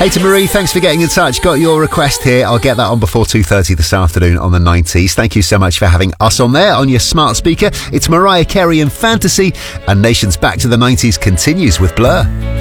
Hey to Marie, thanks for getting in touch. Got your request here. I'll get that on before 2:30 this afternoon on the 90s. Thank you so much for having us on there on your smart speaker. It's Mariah Carey and Fantasy, and Nation's Back to the 90s continues with Blur.